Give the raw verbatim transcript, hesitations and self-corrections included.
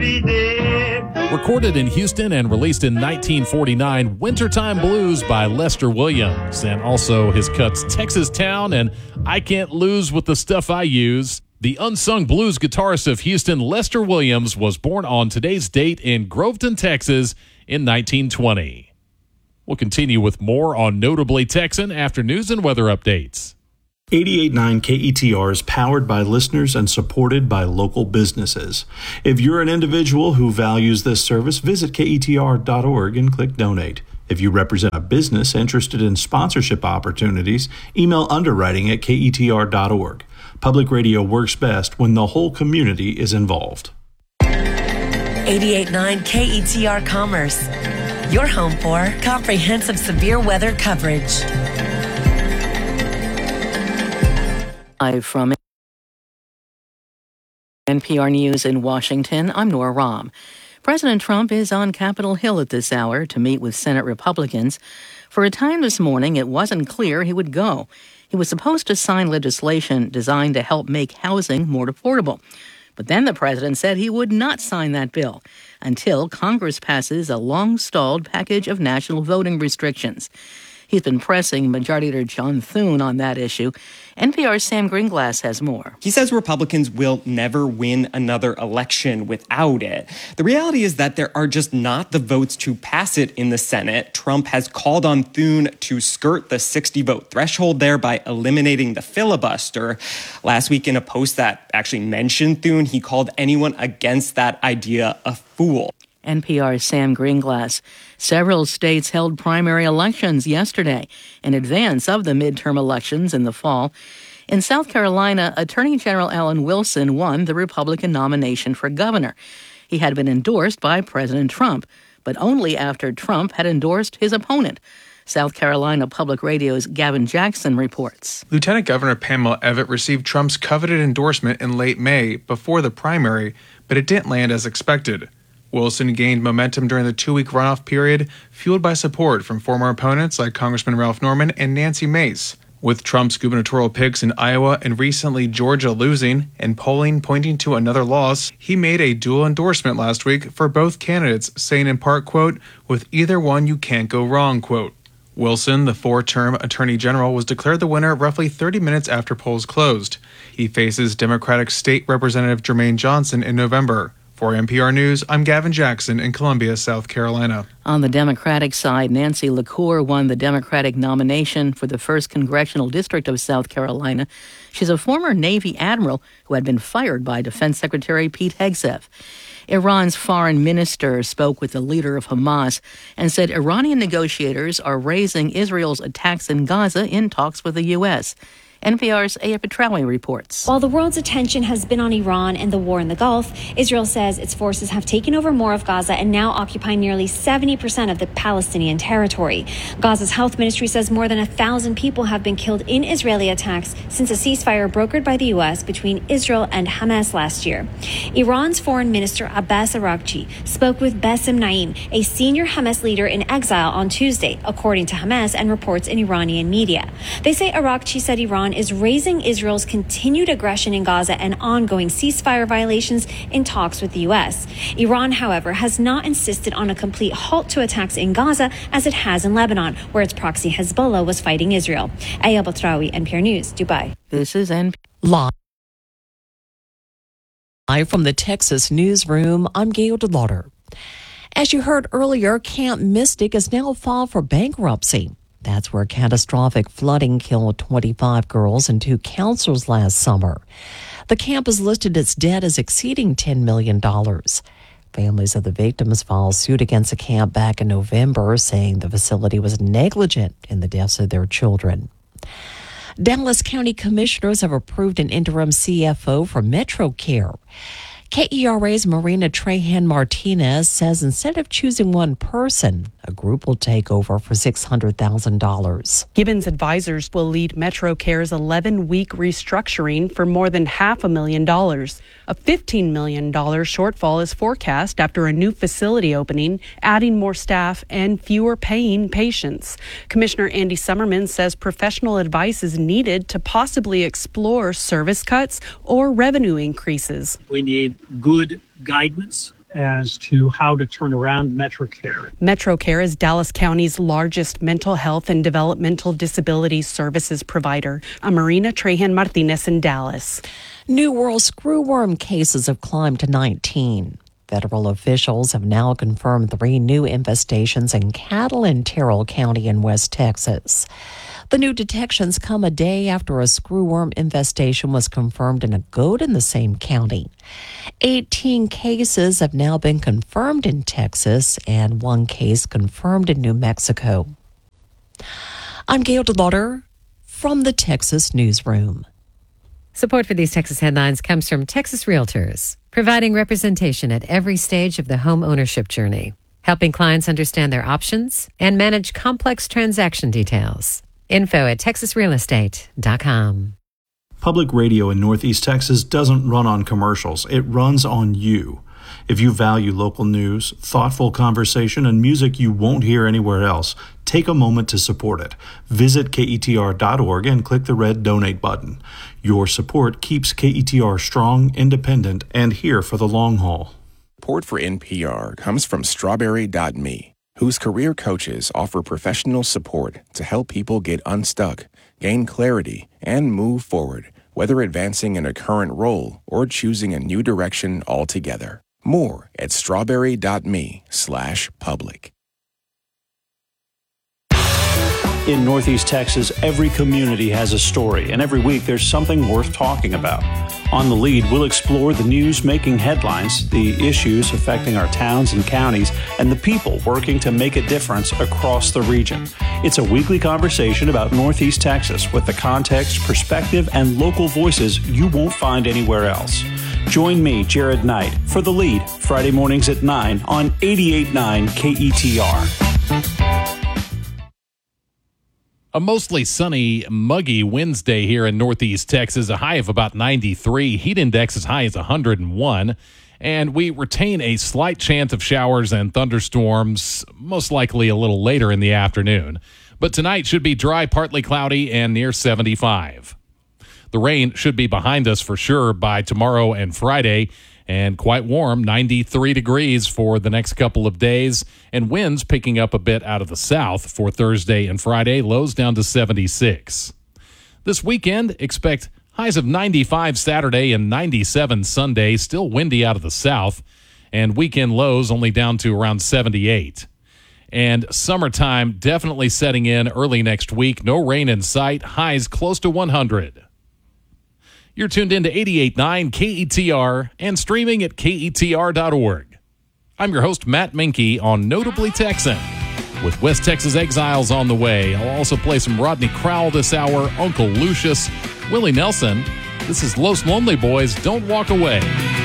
every day. Recorded in Houston and released in nineteen forty-nine, Wintertime Blues by Lester Williams, and also his cuts Texas Town and I Can't Lose with the Stuff I Use. The unsung blues guitarist of Houston, Lester Williams, was born on today's date in Groveton, Texas in nineteen twenty. We'll continue with more on Notably Texan after news and weather updates. eighty-eight point nine K E T R is powered by listeners and supported by local businesses. If you're an individual who values this service, visit K E T R dot org and click Donate. If you represent a business interested in sponsorship opportunities, email underwriting at K E T R dot org. Public radio works best when the whole community is involved. eighty-eight point nine K E T R Commerce, your home for comprehensive severe weather coverage. Live from N P R News in Washington, I'm Nora Rahm. President Trump is on Capitol Hill at this hour to meet with Senate Republicans. For a time this morning, it wasn't clear he would go. He was supposed to sign legislation designed to help make housing more affordable. But then the president said he would not sign that bill until Congress passes a long-stalled package of national voting restrictions. He's been pressing Majority Leader John Thune on that issue. N P R's Sam Greenglass has more. He says Republicans will never win another election without it. The reality is that there are just not the votes to pass it in the Senate. Trump has called on Thune to skirt the sixty-vote threshold there by eliminating the filibuster. Last week in a post that actually mentioned Thune, he called anyone against that idea a fool. N P R's Sam Greenglass. Several states held primary elections yesterday in advance of the midterm elections in the fall. In South Carolina, Attorney General Alan Wilson won the Republican nomination for governor. He had been endorsed by President Trump, but only after Trump had endorsed his opponent. South Carolina Public Radio's Gavin Jackson reports. Lieutenant Governor Pamela Evette received Trump's coveted endorsement in late May before the primary, but it didn't land as expected. Wilson gained momentum during the two-week runoff period, fueled by support from former opponents like Congressman Ralph Norman and Nancy Mace. With Trump's gubernatorial picks in Iowa and recently Georgia losing and polling pointing to another loss, he made a dual endorsement last week for both candidates, saying in part, quote, "With either one you can't go wrong," quote. Wilson, the four-term Attorney General, was declared the winner roughly thirty minutes after polls closed. He faces Democratic State Representative Jermaine Johnson in November. For N P R News, I'm Gavin Jackson in Columbia, South Carolina. On the Democratic side, Nancy LaCour won the Democratic nomination for the first Congressional District of South Carolina. She's a former Navy admiral who had been fired by Defense Secretary Pete Hegseth. Iran's foreign minister spoke with the leader of Hamas and said Iranian negotiators are raising Israel's attacks in Gaza in talks with the U S N P R's Aya Petrawi reports. While the world's attention has been on Iran and the war in the Gulf, Israel says its forces have taken over more of Gaza and now occupy nearly seventy percent of the Palestinian territory. Gaza's health ministry says more than a thousand people have been killed in Israeli attacks since a ceasefire brokered by the U S between Israel and Hamas last year. Iran's foreign minister Abbas Araghchi spoke with Bassem Naim, a senior Hamas leader in exile, on Tuesday, according to Hamas and reports in Iranian media. They say Araghchi said Iran is raising Israel's continued aggression in Gaza and ongoing ceasefire violations in talks with the U S. Iran, however, has not insisted on a complete halt to attacks in Gaza as it has in Lebanon, where its proxy Hezbollah was fighting Israel. Aya Petrawi, N P R News, Dubai. This is N P R. Live from the Texas newsroom, I'm Gail DeLauder. As you heard earlier, Camp Mystic is now filed for bankruptcy. That's where catastrophic flooding killed twenty-five girls and two counselors last summer. The camp is listed its debt as exceeding ten million dollars. Families of the victims filed suit against the camp back in November, saying the facility was negligent in the deaths of their children. Dallas County commissioners have approved an interim C F O for MetroCare. K E R A's Marina Trahan Martinez says instead of choosing one person, a group will take over for six hundred thousand dollars. Gibbons Advisors will lead MetroCare's eleven-week restructuring for more than half a million dollars. A fifteen million dollars shortfall is forecast after a new facility opening, adding more staff and fewer paying patients. Commissioner Andy Summerman says professional advice is needed to possibly explore service cuts or revenue increases. We need good guidance as to how to turn around MetroCare. MetroCare is Dallas County's largest mental health and developmental disability services provider. I'm Marina Trahan Martinez in Dallas. New World screwworm cases have climbed to nineteen. Federal officials have now confirmed three new infestations in cattle in Terrell County in West Texas. The new detections come a day after a screwworm infestation was confirmed in a goat in the same county. eighteen cases have now been confirmed in Texas and one case confirmed in New Mexico. I'm Gail DeLauder from the Texas Newsroom. Support for these Texas headlines comes from Texas Realtors, providing representation at every stage of the home ownership journey, helping clients understand their options and manage complex transaction details. Info at texas real estate dot com. Public radio in Northeast Texas doesn't run on commercials. It runs on you. If you value local news, thoughtful conversation, and music you won't hear anywhere else, take a moment to support it. Visit K E T R dot org and click the red donate button. Your support keeps K E T R strong, independent, and here for the long haul. Support for N P R comes from Strawberry dot me, whose career coaches offer professional support to help people get unstuck, gain clarity, and move forward, whether advancing in a current role or choosing a new direction altogether. More at strawberry dot me slash public. In Northeast Texas, every community has a story, and every week there's something worth talking about. On The Lead, we'll explore the news making headlines, the issues affecting our towns and counties, and the people working to make a difference across the region. It's a weekly conversation about Northeast Texas with the context, perspective, and local voices you won't find anywhere else. Join me, Jared Knight, for The Lead, Friday mornings at nine on eighty-eight point nine K E T R. A mostly sunny, muggy Wednesday here in Northeast Texas, a high of about ninety-three, heat index as high as one hundred one, and we retain a slight chance of showers and thunderstorms, most likely a little later in the afternoon. But tonight should be dry, partly cloudy, and near seventy-five. The rain should be behind us for sure by tomorrow and Friday, and quite warm, ninety-three degrees for the next couple of days, and winds picking up a bit out of the south for Thursday and Friday, lows down to seventy-six. This weekend, expect highs of ninety-five Saturday and ninety-seven Sunday, still windy out of the south, and weekend lows only down to around seventy-eight. And summertime definitely setting in early next week, no rain in sight, highs close to one hundred. You're tuned in to eighty-eight point nine K E T R and streaming at K E T R dot org. I'm your host, Matt Minke, on Notably Texan. With West Texas Exiles on the way, I'll also play some Rodney Crowell this hour, Uncle Lucius, Willie Nelson. This is Los Lonely Boys, Don't Walk Away.